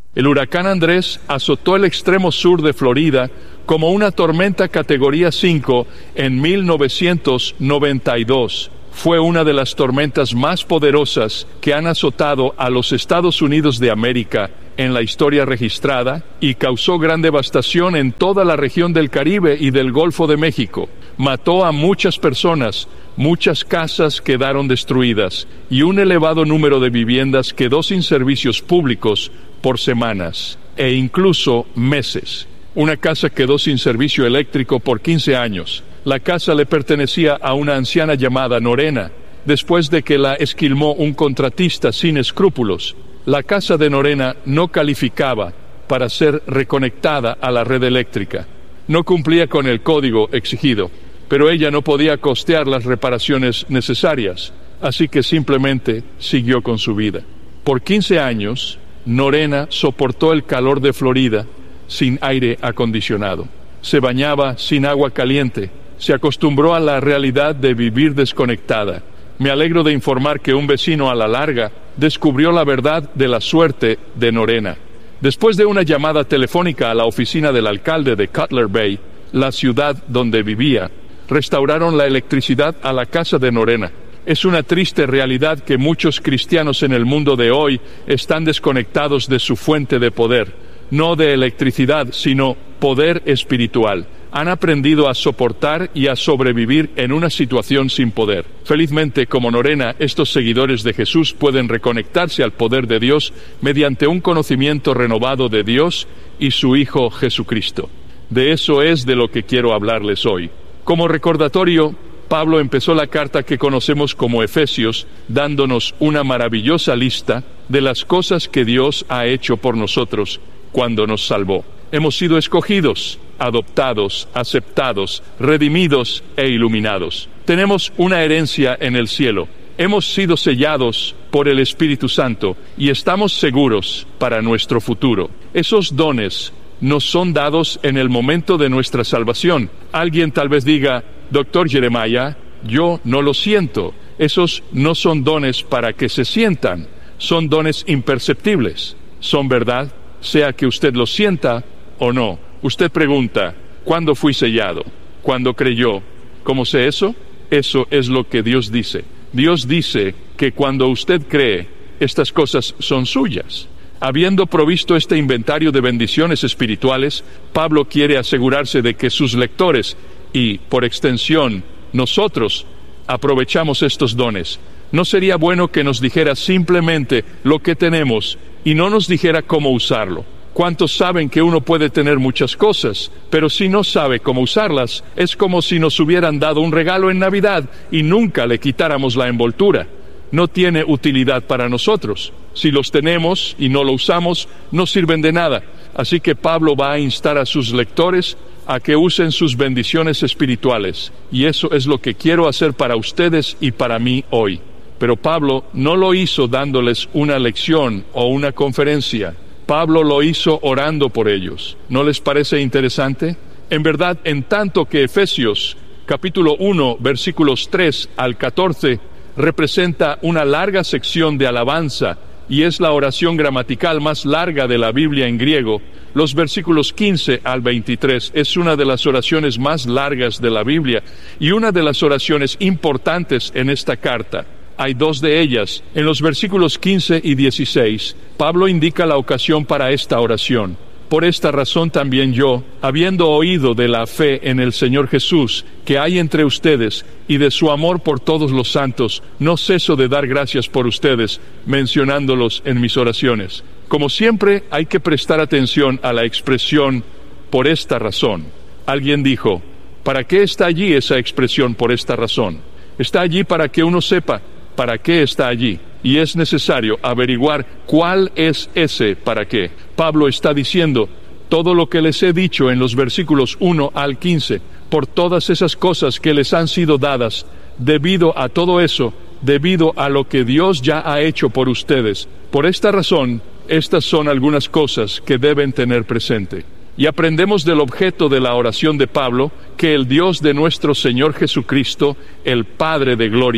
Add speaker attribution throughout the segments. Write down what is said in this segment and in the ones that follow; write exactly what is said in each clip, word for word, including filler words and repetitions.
Speaker 1: El huracán Andrés azotó el extremo sur de Florida como una tormenta categoría cinco en mil novecientos noventa y dos. Fue una de las tormentas más poderosas que han azotado a los Estados Unidos de América en la historia registrada y causó gran devastación en toda la región del Caribe y del Golfo de México. Mató a muchas personas, muchas casas quedaron destruidas y un elevado número de viviendas quedó sin servicios públicos por semanas e incluso meses. Una casa quedó sin servicio eléctrico por quince años. La casa le pertenecía a una anciana llamada Norena. Después de que la esquilmó un contratista sin escrúpulos, la casa de Norena no calificaba para ser reconectada a la red eléctrica. No cumplía con el código exigido, pero ella no podía costear las reparaciones necesarias, así que simplemente siguió con su vida. Por quince años, Norena soportó el calor de Florida sin aire acondicionado. Se bañaba sin agua caliente. Se acostumbró a la realidad de vivir desconectada. Me alegro de informar que un vecino a la larga descubrió la verdad de la suerte de Norena. Después de una llamada telefónica a la oficina del alcalde de Cutler Bay, la ciudad donde vivía, restauraron la electricidad a la casa de Norena. Es una triste realidad que muchos cristianos en el mundo de hoy están desconectados de su fuente de poder, no de electricidad, sino poder espiritual. Han aprendido a soportar y a sobrevivir en una situación sin poder. Felizmente, como Norena, estos seguidores de Jesús pueden reconectarse al poder de Dios mediante un conocimiento renovado de Dios y su Hijo Jesucristo. De eso es de lo que quiero hablarles hoy. Como recordatorio, Pablo empezó la carta que conocemos como Efesios, dándonos una maravillosa lista de las cosas que Dios ha hecho por nosotros cuando nos salvó. Hemos sido escogidos, adoptados, aceptados, redimidos e iluminados. Tenemos una herencia en el cielo. Hemos sido sellados por el Espíritu Santo y estamos seguros para nuestro futuro. Esos dones nos son dados en el momento de nuestra salvación. Alguien tal vez diga, doctor Jeremiah, yo no lo siento. Esos no son dones para que se sientan. Son dones imperceptibles. Son verdad, sea que usted lo sienta o no. Usted pregunta, ¿cuándo fui sellado? ¿Cuándo creyó? ¿Cómo sé eso? Eso es lo que Dios dice. Dios dice que cuando usted cree, estas cosas son suyas. Habiendo provisto este inventario de bendiciones espirituales, Pablo quiere asegurarse de que sus lectores, y por extensión, nosotros, aprovechamos estos dones. ¿No sería bueno que nos dijera simplemente lo que tenemos y no nos dijera cómo usarlo? ¿Cuántos saben que uno puede tener muchas cosas, pero si no sabe cómo usarlas, es como si nos hubieran dado un regalo en Navidad y nunca le quitáramos la envoltura? No tiene utilidad para nosotros. Si los tenemos y no lo usamos, no sirven de nada. Así que Pablo va a instar a sus lectores a que usen sus bendiciones espirituales. Y eso es lo que quiero hacer para ustedes y para mí hoy. Pero Pablo no lo hizo dándoles una lección o una conferencia. Pablo lo hizo orando por ellos. ¿No les parece interesante? En verdad, en tanto que Efesios, capítulo uno, versículos tres al catorce, representa una larga sección de alabanza y es la oración gramatical más larga de la Biblia en griego, los versículos quince al veintitrés es una de las oraciones más largas de la Biblia y una de las oraciones importantes en esta carta. Hay dos de ellas. En los versículos quince y dieciséis, Pablo indica la ocasión para esta oración. Por esta razón también yo, habiendo oído de la fe en el Señor Jesús que hay entre ustedes y de su amor por todos los santos, no ceso de dar gracias por ustedes, mencionándolos en mis oraciones. Como siempre, hay que prestar atención a la expresión por esta razón. Alguien dijo, ¿para qué está allí esa expresión por esta razón? Está allí para que uno sepa para qué está allí. Y es necesario averiguar cuál es ese para qué. Pablo está diciendo todo lo que les he dicho en los versículos uno al quince, por todas esas cosas que les han sido dadas, debido a todo eso, debido a lo que Dios ya ha hecho por ustedes. Por esta razón, estas son algunas cosas que deben tener presente. Y aprendemos del objeto de la oración de Pablo que el Dios de nuestro Señor Jesucristo, el Padre de gloria,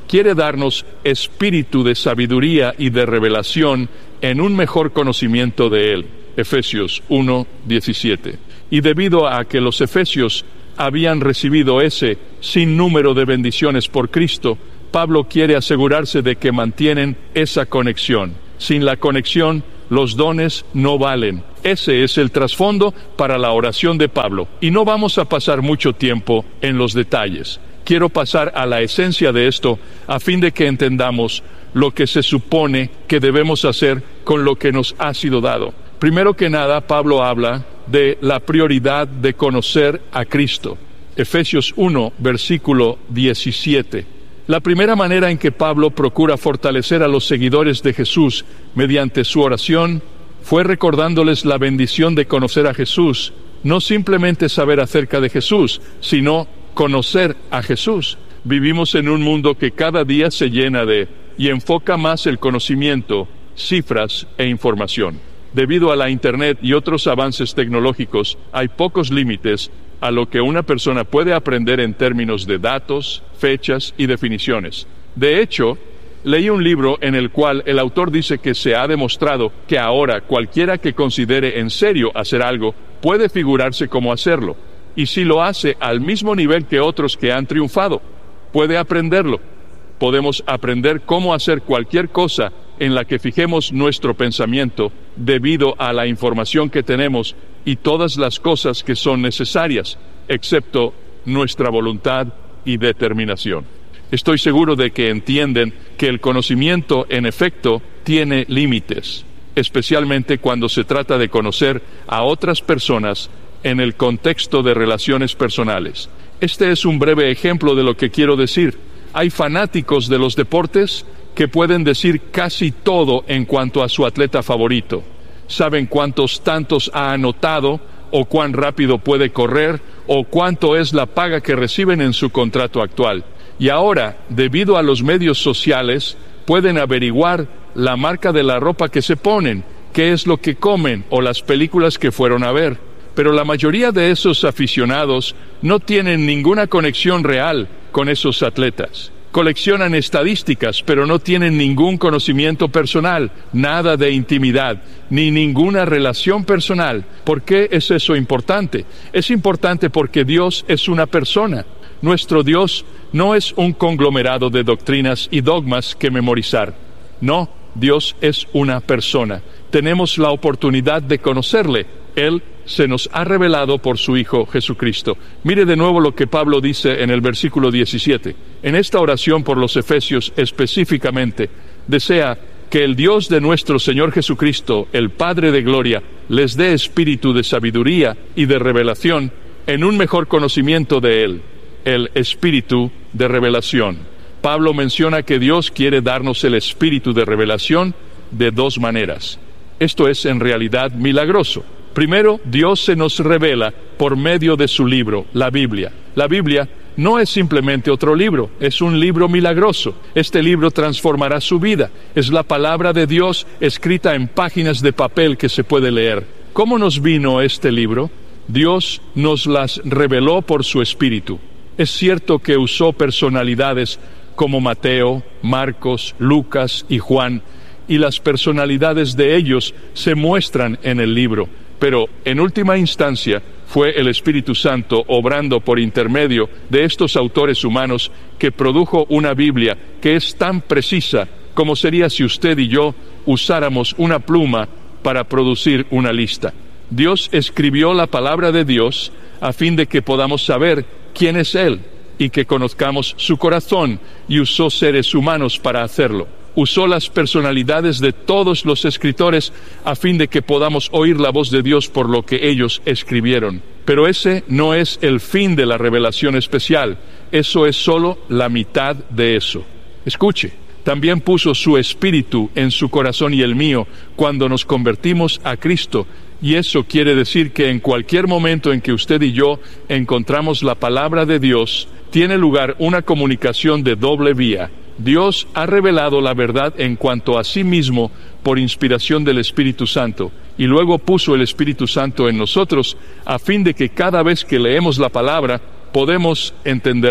Speaker 1: quiere darnos espíritu de sabiduría y de revelación en un mejor conocimiento de Él. Efesios uno diecisiete. Y debido a que los efesios habían recibido ese sinnúmero de bendiciones por Cristo, Pablo quiere asegurarse de que mantienen esa conexión. Sin la conexión, los dones no valen. Ese es el trasfondo para la oración de Pablo. Y no vamos a pasar mucho tiempo en los detalles. Quiero pasar a la esencia de esto a fin de que entendamos lo que se supone que debemos hacer con lo que nos ha sido dado. Primero que nada, Pablo habla de la prioridad de conocer a Cristo. Efesios uno, versículo diecisiete. La primera manera en que Pablo procura fortalecer a los seguidores de Jesús mediante su oración fue recordándoles la bendición de conocer a Jesús, no simplemente saber acerca de Jesús, sino conocer a Jesús. Vivimos en un mundo que cada día se llena de y enfoca más el conocimiento, cifras e información. Debido a la Internet y otros avances tecnológicos, hay pocos límites a lo que una persona puede aprender en términos de datos, fechas y definiciones. De hecho, leí un libro en el cual el autor dice que se ha demostrado que ahora cualquiera que considere en serio hacer algo puede figurarse como hacerlo, y si lo hace al mismo nivel que otros que han triunfado, puede aprenderlo. Podemos aprender cómo hacer cualquier cosa en la que fijemos nuestro pensamiento debido a la información que tenemos y todas las cosas que son necesarias, excepto nuestra voluntad y determinación. Estoy seguro de que entienden que el conocimiento, en efecto, tiene límites, especialmente cuando se trata de conocer a otras personas en el contexto de relaciones personales. Este es un breve ejemplo de lo que quiero decir. Hay fanáticos de los deportes que pueden decir casi todo en cuanto a su atleta favorito. Saben cuántos tantos ha anotado, o cuán rápido puede correr, o cuánto es la paga que reciben en su contrato actual. Y ahora, debido a los medios sociales, pueden averiguar la marca de la ropa que se ponen, qué es lo que comen o las películas que fueron a ver. Pero la mayoría de esos aficionados no tienen ninguna conexión real con esos atletas. Coleccionan estadísticas, pero no tienen ningún conocimiento personal, nada de intimidad, ni ninguna relación personal. ¿Por qué es eso importante? Es importante porque Dios es una persona. Nuestro Dios no es un conglomerado de doctrinas y dogmas que memorizar. No, Dios es una persona. Tenemos la oportunidad de conocerle. Él se nos ha revelado por su Hijo Jesucristo. Mire de nuevo lo que Pablo dice en el versículo diecisiete. En esta oración por los efesios específicamente, desea que el Dios de nuestro Señor Jesucristo, el Padre de gloria, les dé espíritu de sabiduría y de revelación en un mejor conocimiento de Él, el espíritu de revelación. Pablo menciona que Dios quiere darnos el espíritu de revelación de dos maneras. Esto es en realidad milagroso. Primero, Dios se nos revela por medio de su libro, la Biblia. La Biblia no es simplemente otro libro, es un libro milagroso. Este libro transformará su vida. Es la palabra de Dios escrita en páginas de papel que se puede leer. ¿Cómo nos vino este libro? Dios nos las reveló por su Espíritu. Es cierto que usó personalidades como Mateo, Marcos, Lucas y Juan, y las personalidades de ellos se muestran en el libro. Pero, en última instancia, fue el Espíritu Santo obrando por intermedio de estos autores humanos que produjo una Biblia que es tan precisa como sería si usted y yo usáramos una pluma para producir una lista. Dios escribió la palabra de Dios a fin de que podamos saber quién es Él y que conozcamos su corazón, y usó seres humanos para hacerlo. Usó las personalidades de todos los escritores a fin de que podamos oír la voz de Dios por lo que ellos escribieron. Pero ese no es el fin de la revelación especial. Eso es solo la mitad de eso. Escuche, también puso su espíritu en su corazón y el mío cuando nos convertimos a Cristo. Y eso quiere decir que en cualquier momento en que usted y yo encontramos la palabra de Dios, tiene lugar una comunicación de doble vía. Dios ha revelado la verdad en cuanto a sí mismo por inspiración del Espíritu Santo, y luego puso el Espíritu Santo en nosotros a fin de que cada vez que leemos la palabra podemos entenderla.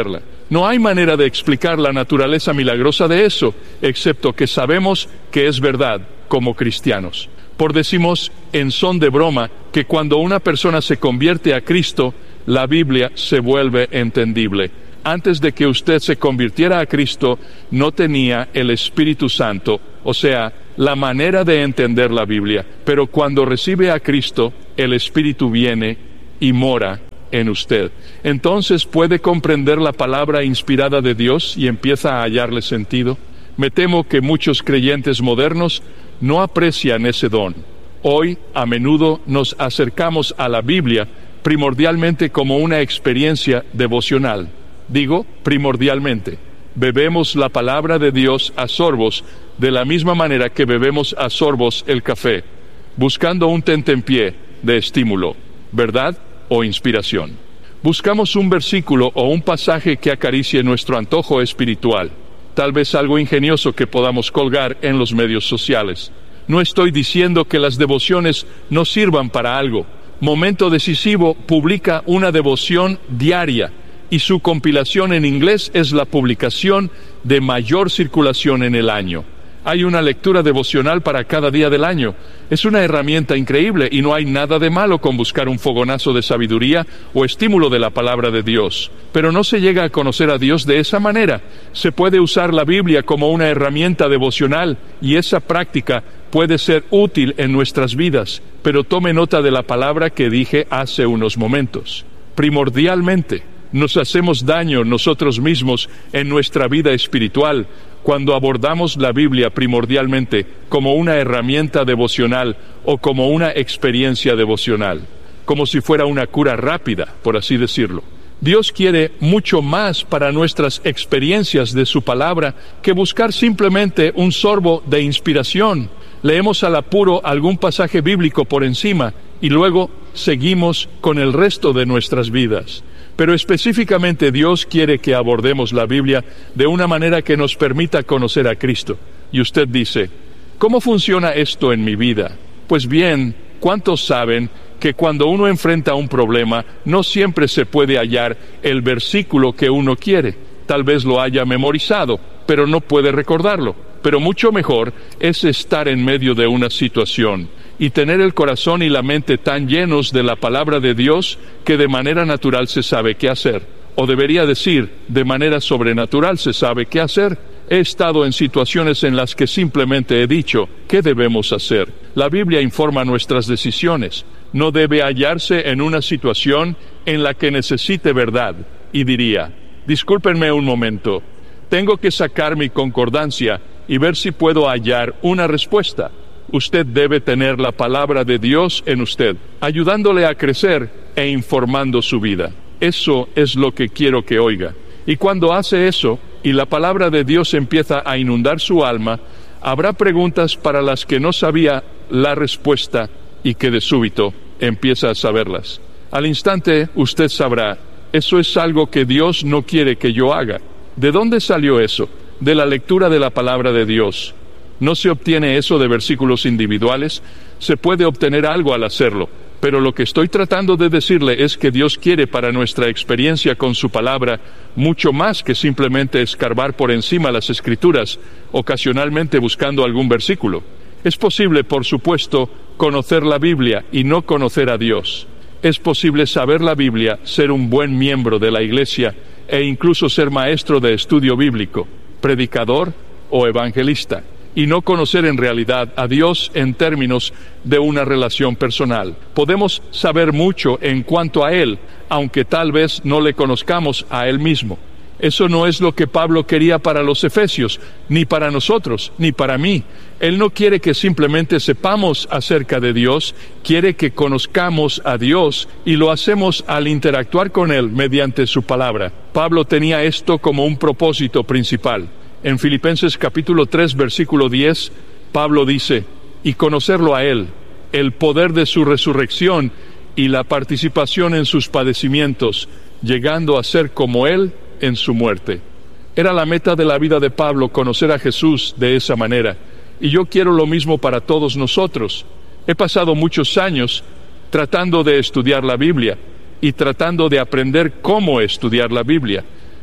Speaker 1: No hay manera de explicar la naturaleza milagrosa de eso, excepto que sabemos que es verdad como cristianos. Por decimos en son de broma que cuando una persona se convierte a Cristo, la Biblia se vuelve entendible. Antes de que usted se convirtiera a Cristo, no tenía el Espíritu Santo, o sea, la manera de entender la Biblia. Pero cuando recibe a Cristo, el Espíritu viene y mora en usted. Entonces puede comprender la palabra inspirada de Dios y empieza a hallarle sentido. Me temo que muchos creyentes modernos no aprecian ese don. Hoy, a menudo, nos acercamos a la Biblia primordialmente como una experiencia devocional. Digo, primordialmente. Bebemos la palabra de Dios a sorbos, de la misma manera que bebemos a sorbos el café, buscando un tentempié de estímulo, verdad o inspiración. Buscamos un versículo o un pasaje que acaricie nuestro antojo espiritual, tal vez algo ingenioso que podamos colgar en los medios sociales. No estoy diciendo que las devociones no sirvan para algo. Momento Decisivo publica una devoción diaria, y su compilación en inglés es la publicación de mayor circulación en el año. Hay una lectura devocional para cada día del año. Es una herramienta increíble y no hay nada de malo con buscar un fogonazo de sabiduría o estímulo de la palabra de Dios. Pero no se llega a conocer a Dios de esa manera. Se puede usar la Biblia como una herramienta devocional y esa práctica puede ser útil en nuestras vidas. Pero tome nota de la palabra que dije hace unos momentos. Primordialmente, nos hacemos daño nosotros mismos en nuestra vida espiritual cuando abordamos la Biblia primordialmente como una herramienta devocional o como una experiencia devocional, como si fuera una cura rápida, por así decirlo. Dios quiere mucho más para nuestras experiencias de su palabra que buscar simplemente un sorbo de inspiración. Leemos al apuro algún pasaje bíblico por encima y luego seguimos con el resto de nuestras vidas. Pero específicamente Dios quiere que abordemos la Biblia de una manera que nos permita conocer a Cristo. Y usted dice, ¿cómo funciona esto en mi vida? Pues bien, ¿cuántos saben que cuando uno enfrenta un problema, no siempre se puede hallar el versículo que uno quiere? Tal vez lo haya memorizado, pero no puede recordarlo. Pero mucho mejor es estar en medio de una situación y tener el corazón y la mente tan llenos de la palabra de Dios que de manera natural se sabe qué hacer. O debería decir, de manera sobrenatural se sabe qué hacer. He estado en situaciones en las que simplemente he dicho, ¿qué debemos hacer? La Biblia informa nuestras decisiones. No debe hallarse en una situación en la que necesite verdad. Y diría, discúlpenme un momento, tengo que sacar mi concordancia y ver si puedo hallar una respuesta. Usted debe tener la palabra de Dios en usted, ayudándole a crecer e informando su vida. Eso es lo que quiero que oiga. Y cuando hace eso, y la palabra de Dios empieza a inundar su alma, habrá preguntas para las que no sabía la respuesta y que de súbito empieza a saberlas. Al instante, usted sabrá, eso es algo que Dios no quiere que yo haga. ¿De dónde salió eso? De la lectura de la palabra de Dios. No se obtiene eso de versículos individuales, se puede obtener algo al hacerlo, pero lo que estoy tratando de decirle es que Dios quiere para nuestra experiencia con su palabra mucho más que simplemente escarbar por encima las Escrituras, ocasionalmente buscando algún versículo. Es posible, por supuesto, conocer la Biblia y no conocer a Dios. Es posible saber la Biblia, ser un buen miembro de la Iglesia e incluso ser maestro de estudio bíblico, predicador o evangelista, y no conocer en realidad a Dios en términos de una relación personal. Podemos saber mucho en cuanto a Él, aunque tal vez no le conozcamos a Él mismo. Eso no es lo que Pablo quería para los efesios, ni para nosotros, ni para mí. Él no quiere que simplemente sepamos acerca de Dios, quiere que conozcamos a Dios y lo hacemos al interactuar con Él mediante su palabra. Pablo tenía esto como un propósito principal. En Filipenses capítulo tres, versículo diez, Pablo dice, y conocerlo a Él, el poder de su resurrección y la participación en sus padecimientos, llegando a ser como Él en su muerte. Era la meta de la vida de Pablo conocer a Jesús de esa manera, y yo quiero lo mismo para todos nosotros. He pasado muchos años tratando de estudiar la Biblia y tratando de aprender cómo estudiar la Biblia.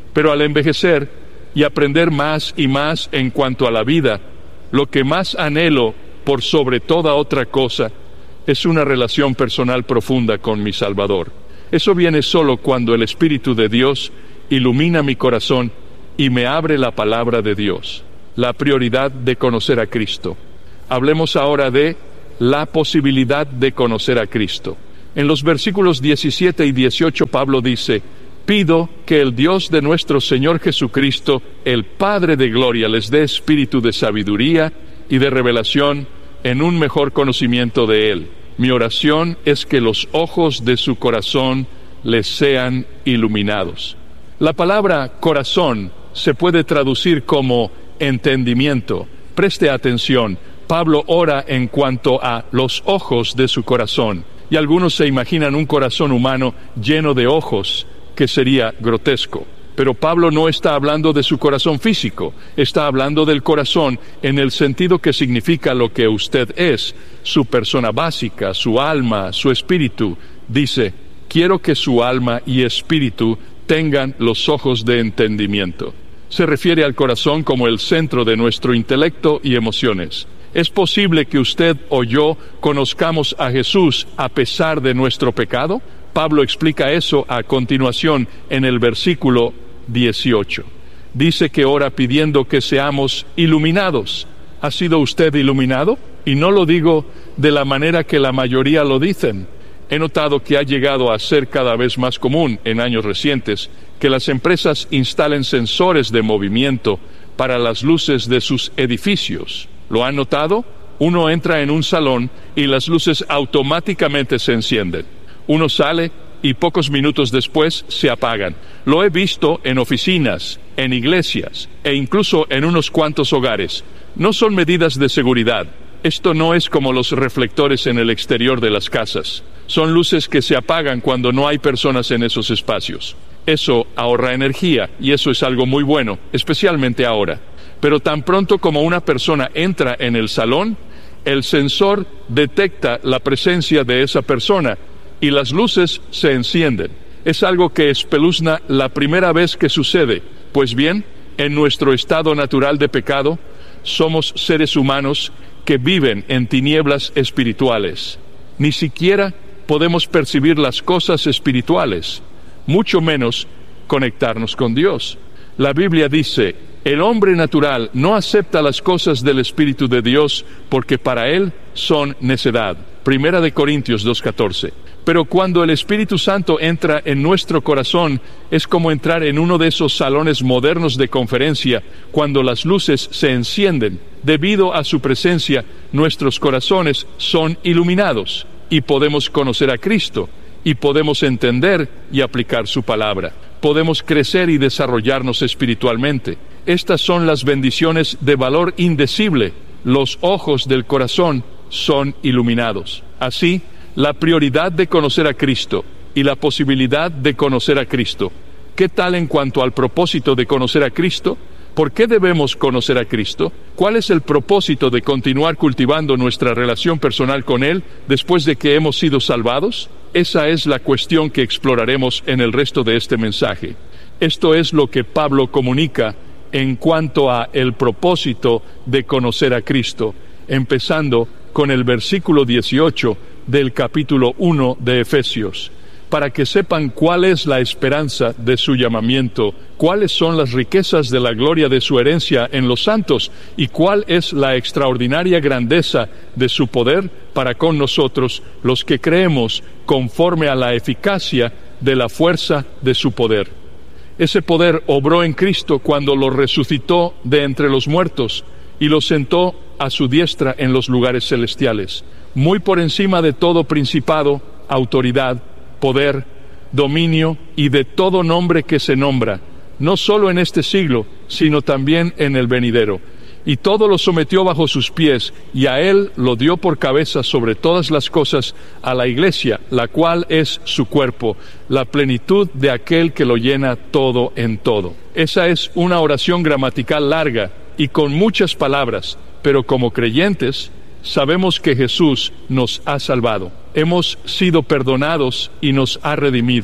Speaker 1: Pero al envejecer y aprender más y más en cuanto a la vida, lo que más anhelo por sobre toda otra cosa es una relación personal profunda con mi Salvador. Eso viene solo cuando el Espíritu de Dios ilumina mi corazón y me abre la palabra de Dios. La prioridad de conocer a Cristo. Hablemos ahora de la posibilidad de conocer a Cristo. En los versículos diecisiete y dieciocho Pablo dice: pido que el Dios de nuestro Señor Jesucristo, el Padre de gloria, les dé espíritu de sabiduría y de revelación en un mejor conocimiento de Él. Mi oración es que los ojos de su corazón les sean iluminados. La palabra corazón se puede traducir como entendimiento. Preste atención, Pablo ora en cuanto a los ojos de su corazón, y algunos se imaginan un corazón humano lleno de ojos, que sería grotesco. Pero Pablo no está hablando de su corazón físico, está hablando del corazón en el sentido que significa lo que usted es, su persona básica, su alma, su espíritu. Dice: quiero que su alma y espíritu tengan los ojos de entendimiento. Se refiere al corazón como el centro de nuestro intelecto y emociones. ¿Es posible que usted o yo conozcamos a Jesús a pesar de nuestro pecado? Pablo explica eso a continuación en el versículo dieciocho. Dice que ora pidiendo que seamos iluminados. ¿Ha sido usted iluminado? Y no lo digo de la manera que la mayoría lo dicen. He notado que ha llegado a ser cada vez más común en años recientes que las empresas instalen sensores de movimiento para las luces de sus edificios. ¿Lo han notado? Uno entra en un salón y las luces automáticamente se encienden. Uno sale y pocos minutos después se apagan. Lo he visto en oficinas, en iglesias e incluso en unos cuantos hogares. No son medidas de seguridad. Esto no es como los reflectores en el exterior de las casas. Son luces que se apagan cuando no hay personas en esos espacios. Eso ahorra energía y eso es algo muy bueno, especialmente ahora. Pero tan pronto como una persona entra en el salón, el sensor detecta la presencia de esa persona y las luces se encienden. Es algo que espeluzna la primera vez que sucede. Pues bien, en nuestro estado natural de pecado, somos seres humanos que viven en tinieblas espirituales. Ni siquiera podemos percibir las cosas espirituales, mucho menos conectarnos con Dios. La Biblia dice: el hombre natural no acepta las cosas del Espíritu de Dios porque para él son necedad. Primera de Corintios dos catorce. Pero cuando el Espíritu Santo entra en nuestro corazón, es como entrar en uno de esos salones modernos de conferencia, cuando las luces se encienden. Debido a su presencia, nuestros corazones son iluminados y podemos conocer a Cristo y podemos entender y aplicar su palabra. Podemos crecer y desarrollarnos espiritualmente. Estas son las bendiciones de valor indecible. Los ojos del corazón son iluminados. Así, la prioridad de conocer a Cristo y la posibilidad de conocer a Cristo. ¿Qué tal en cuanto al propósito de conocer a Cristo? ¿Por qué debemos conocer a Cristo? ¿Cuál es el propósito de continuar cultivando nuestra relación personal con Él después de que hemos sido salvados? Esa es la cuestión que exploraremos en el resto de este mensaje. Esto es lo que Pablo comunica en cuanto a el propósito de conocer a Cristo, empezando con el versículo dieciocho del capítulo uno de Efesios, para que sepan cuál es la esperanza de su llamamiento, cuáles son las riquezas de la gloria de su herencia en los santos, y cuál es la extraordinaria grandeza de su poder para con nosotros, los que creemos, conforme a la eficacia de la fuerza de su poder. Ese poder obró en Cristo cuando lo resucitó de entre los muertos y lo sentó a su diestra en los lugares celestiales, muy por encima de todo principado, autoridad, poder, dominio y de todo nombre que se nombra, no solo en este siglo, sino también en el venidero. Y todo lo sometió bajo sus pies, y a él lo dio por cabeza sobre todas las cosas a la iglesia, la cual es su cuerpo, la plenitud de aquel que lo llena todo en todo. Esa es una oración gramatical larga y con muchas palabras, pero como creyentes sabemos que Jesús nos ha salvado. Hemos sido perdonados y nos ha redimido.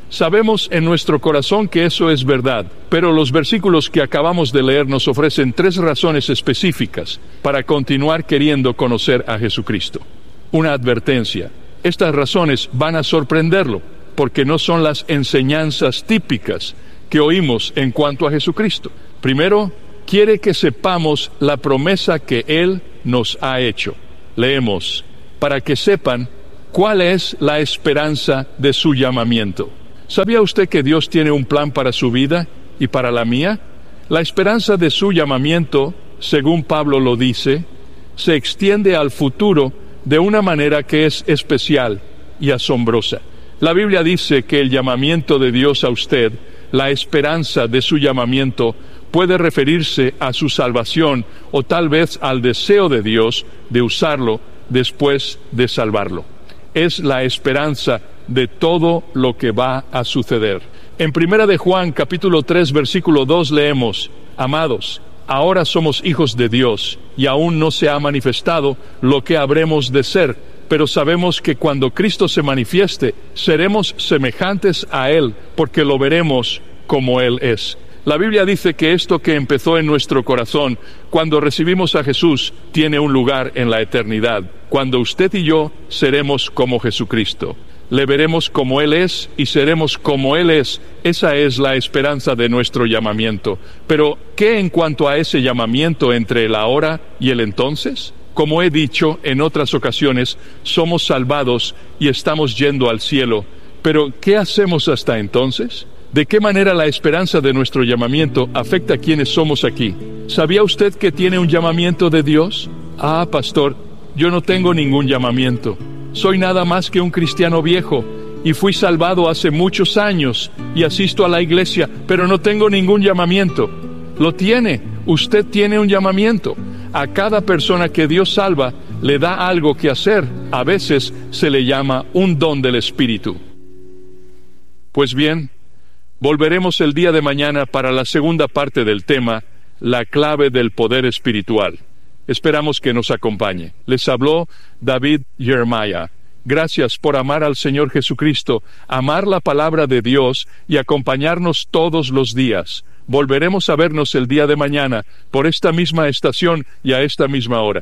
Speaker 1: Sabemos en nuestro corazón que eso es verdad, pero los versículos que acabamos de leer nos ofrecen tres razones específicas para continuar queriendo conocer a Jesucristo. Una advertencia: estas razones van a sorprenderlo, porque no son las enseñanzas típicas que oímos en cuanto a Jesucristo. Primero, quiere que sepamos la promesa que Él nos ha hecho. Leemos: para que sepan cuál es la esperanza de su llamamiento. ¿Sabía usted que Dios tiene un plan para su vida y para la mía? La esperanza de su llamamiento, según Pablo lo dice, se extiende al futuro de una manera que es especial y asombrosa. La Biblia dice que el llamamiento de Dios a usted, la esperanza de su llamamiento, puede referirse a su salvación o tal vez al deseo de Dios de usarlo después de salvarlo. Es la esperanza de todo lo que va a suceder. En Primera de Juan, capítulo tres, versículo dos, leemos: amados, ahora somos hijos de Dios, y aún no se ha manifestado lo que habremos de ser, pero sabemos que cuando Cristo se manifieste, seremos semejantes a Él, porque lo veremos como Él es. La Biblia dice que esto que empezó en nuestro corazón cuando recibimos a Jesús tiene un lugar en la eternidad, cuando usted y yo seremos como Jesucristo. Le veremos como Él es y seremos como Él es. Esa es la esperanza de nuestro llamamiento. Pero, ¿qué en cuanto a ese llamamiento entre el ahora y el entonces? Como he dicho en otras ocasiones, somos salvados y estamos yendo al cielo. Pero, ¿qué hacemos hasta entonces? ¿De qué manera la esperanza de nuestro llamamiento afecta a quienes somos aquí? ¿Sabía usted que tiene un llamamiento de Dios? Ah, pastor, yo no tengo ningún llamamiento. Soy nada más que un cristiano viejo, y fui salvado hace muchos años, y asisto a la iglesia, pero no tengo ningún llamamiento. Lo tiene, usted tiene un llamamiento. A cada persona que Dios salva, le da algo que hacer. A veces se le llama un don del Espíritu. Pues bien, volveremos el día de mañana para la segunda parte del tema, la clave del poder espiritual. Esperamos que nos acompañe. Les habló David Jeremiah. Gracias por amar al Señor Jesucristo, amar la palabra de Dios y acompañarnos todos los días. Volveremos a vernos el día de mañana por esta misma estación y a esta misma hora.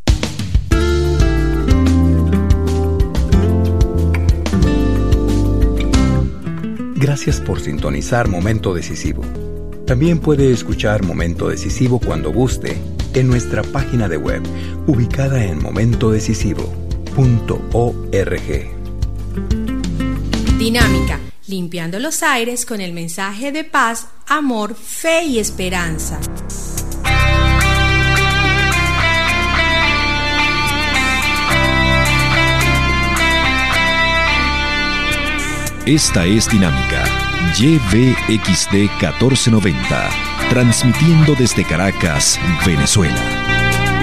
Speaker 2: Gracias por sintonizar Momento Decisivo. También puede escuchar Momento Decisivo cuando guste en nuestra página de web, ubicada en momento decisivo punto org.
Speaker 3: Dinámica, limpiando los aires con el mensaje de paz, amor, fe y esperanza.
Speaker 4: Esta es Dinámica, Y V X D catorce noventa, transmitiendo desde Caracas, Venezuela.